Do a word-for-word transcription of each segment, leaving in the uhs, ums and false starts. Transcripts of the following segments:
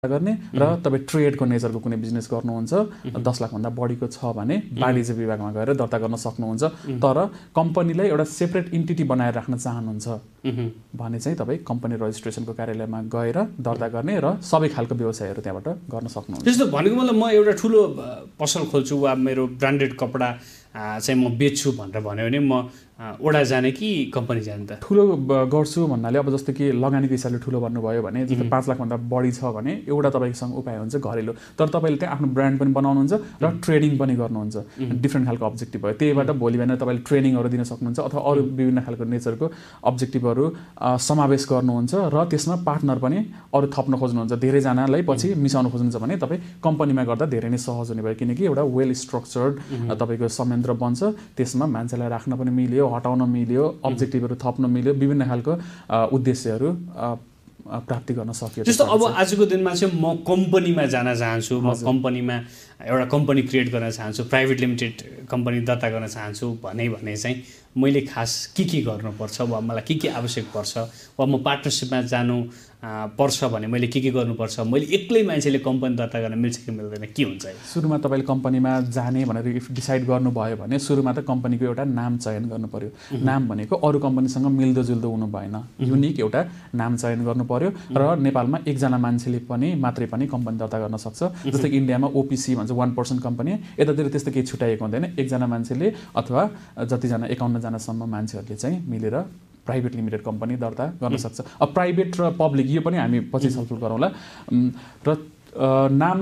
गर्ने र तपाईँ ट्रेडको नेचरको कुनै बिजनेस गर्नुहुन्छ दस लाखभन्दा बढीको छ भने वाणिज्य विभागमा गएर दर्ता गर्न सक्नुहुन्छ। तर कम्पनीलाई एउटा सेपरेट इन्टिटी बनाएर राख्न चाहनुहुन्छ भने चाहिँ तपाईँ कम्पनी रजिस्ट्रेसनको कार्यालयमा गएर दर्ता गर्ने र सबै खालको व्यवसायहरू त्यहाँबाट गर्न सक्नुहुन्छ। त्यस्तो भनेको मतलब म एउटा ठुलो पसल खोल्छु वा मेरो ब्रान्डेड कपडा चाहिँ म बेच्छु भनेर भन्यो भने म ओडा जाने कि कम्पनी जाने त? ठुलो गर्छु भन्नाले अब जस्तो कि लगानीको हिसाबले ठुलो भन्नुभयो भने जस्तै पाँच लाखभन्दा बढी छ भने एउटा तपाईँसँग उपाय हुन्छ घरेलु। तर तपाईँले त्यहाँ आफ्नो ब्रान्ड पनि बनाउनुहुन्छ र ट्रेडिङ पनि गर्नुहुन्छ। डिफ्रेन्ट खालको अब्जेक्टिभ भयो, त्यहीबाट भोलि बिहान तपाईँले ट्रेनिङहरू दिन सक्नुहुन्छ अथवा अरू विभिन्न खालको नेचरको अब्जेक्टिभहरू समावेश गर्नुहुन्छ र त्यसमा पार्टनर पनि अरू थप्न खोज्नुहुन्छ, धेरैजनालाई पछि मिसाउन खोज्नुहुन्छ भने तपाईँ कम्पनीमा गर्दा धेरै नै सहज हुने भयो। किनकि एउटा वेल स्ट्रक्चर्ड तपाईँको संयन्त्र बन्छ, त्यसमा मान्छेलाई राख्न पनि मिल्यो, हटाउन मिल्यो, अब्जेक्टिभहरू थप्न मिल्यो, विभिन्न खालको उद्देश्यहरू प्राप्ति गर्न सकियो। जस्तो अब आजको दिनमा चाहिँ म कम्पनीमा जान चाहन्छु, म कम्पनीमा एउटा कम्पनी क्रिएट गर्न चाहन्छु, प्राइभेट लिमिटेड कम्पनी दर्ता गर्न चाहन्छु भने भने चाहिँ मैले खास के के गर्नुपर्छ वा मलाई के के आवश्यक पर्छ वा म पार्टनरसिपमा जानु पर्छ भने मैले के के गर्नुपर्छ? मैले एक्लै मान्छेले कम्पनी दर्ता गर्न मिल्छ कि मिल्दैन, के हुन्छ? सुरुमा तपाईँले कम्पनीमा जाने भनेर इफ डिसाइड गर्नुभयो भने सुरुमा त कम्पनीको एउटा नाम चयन गर्नु पर्यो। नाम भनेको अरू कम्पनीसँग मिल्दोजुल्दो हुनु भएन, युनिक एउटा नाम चयन गर्नु पर्यो। र नेपालमा एकजना मान्छेले पनि मात्रै पनि कम्पनी दर्ता गर्न सक्छ। जस्तै इन्डियामा ओपिसी भन्छ, वान पर्सन कम्पनी, यतातिर त्यस्तो केही छुट्याएको हुँदैन। एकजना मान्छेले अथवा जतिजना एकाउन्नजनासम्म मान्छेहरूले चाहिँ मिलेर प्राइभेट लिमिटेड कम्पनी दर्ता गर्न सक्छ। अब प्राइभेट र पब्लिक यो पनि हामी पछि छलफल गरौँला। र नाम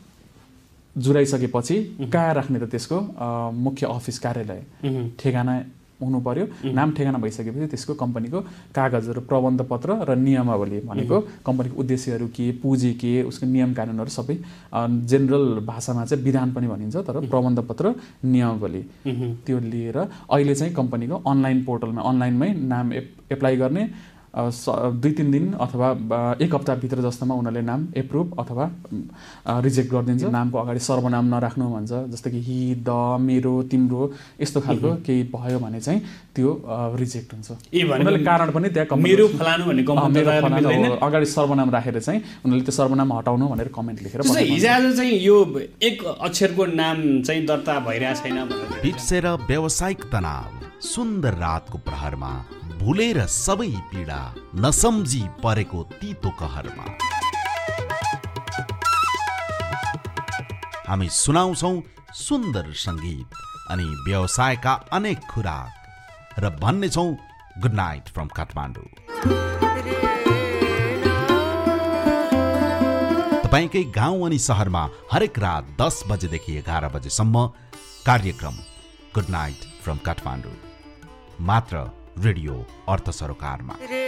जुराइसकेपछि कहाँ राख्ने त त्यसको मुख्य अफिस कार्यालय ठेगाना हुनु पर्यो। नाम ठेगाना भइसकेपछि त्यसको कम्पनीको कागजहरू, प्रबन्ध पत्र र नियमावली भनेको कम्पनीको उद्देश्यहरू के, पुँजी के, उसको नियम कानुनहरू सबै जेनरल भाषामा चाहिँ विधान पनि भनिन्छ, तर प्रबन्ध पत्र नियमावली त्यो लिएर अहिले चाहिँ कम्पनीको अनलाइन पोर्टलमा अनलाइनमै नाम एप्लाई गर्ने दुई तिन दिन अथवा एक हप्ताभित्र जस्तोमा उनीहरूले नाम एप्रुभ अथवा रिजेक्ट गरिदिन्छ। नामको अगाडि सर्वनाम नराख्नु भन्छ, जस्तो कि हि, द, मेरो, तिम्रो यस्तो खालको केही भयो भने चाहिँ त्यो रिजेक्ट हुन्छ। उनीहरूले कारण पनि त्यहाँ मेरो फलानु भन्ने कम्पनी अगाडि सर्वनाम राखेर चाहिँ उनीहरूले त्यो सर्वनाम हटाउनु भनेर कमेन्ट लेखेर हिजोआज चाहिँ यो एक अक्षरको नाम चाहिँ दर्ता भइरहेको छैन भनेर बिर्सेर व्यावसायिक तनाव, सुन्दर रातको प्रहरमा भुलेर सबै पीडा, नसम्झी परेको तीतो कहरमा हामी सुनाउँछौं सुन्दर संगीत अनि व्यवसायका अनेक खुराक र भन्ने छौं गुड नाइट फ्रम काठमाडौँ। तपाईकै गाउँ अनि शहरमा हरेक रात दस बजेदेखि एघार बजेसम्म कार्यक्रम गुड नाइट फ्रम काठमाडौँ, मात्र रेडियो अर्थ सरोकारमा।